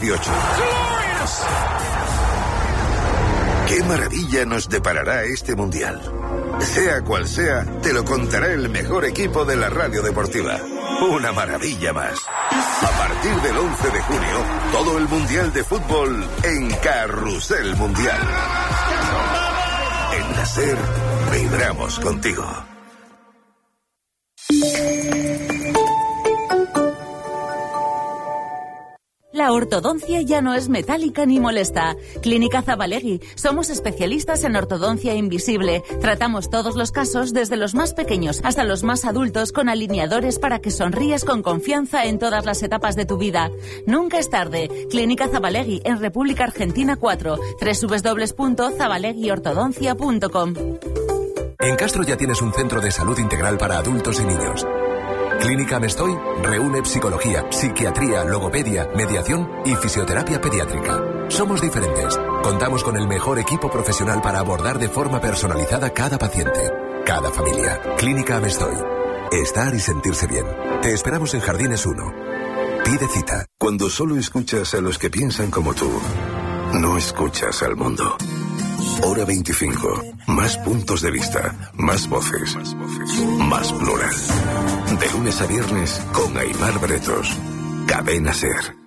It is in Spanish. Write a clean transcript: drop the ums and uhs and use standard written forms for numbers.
18. ¿Qué maravilla nos deparará este Mundial? Sea cual sea, te lo contará el mejor equipo de la radio deportiva. Una maravilla más. A partir del 11 de junio, todo el Mundial de Fútbol en Carrusel Mundial. En la SER, vibramos contigo. La ortodoncia ya no es metálica ni molesta. Clínica Zabalegui. Somos especialistas en ortodoncia invisible. Tratamos todos los casos, desde los más pequeños hasta los más adultos, con alineadores para que sonrías con confianza en todas las etapas de tu vida. Nunca es tarde. Clínica Zabalegui, en República Argentina 4. www.zabaleguiortodoncia.com. En Castro ya tienes un centro de salud integral para adultos y niños. Clínica Mestoy reúne psicología, psiquiatría, logopedia, mediación y fisioterapia pediátrica. Somos diferentes. Contamos con el mejor equipo profesional para abordar de forma personalizada cada paciente, cada familia. Clínica Mestoy. Estar y sentirse bien. Te esperamos en Jardines 1. Pide cita. Cuando solo escuchas a los que piensan como tú, no escuchas al mundo. Hora 25. Más puntos de vista, más voces, más plural. De lunes a viernes con Aimar Bretos. Cadena SER.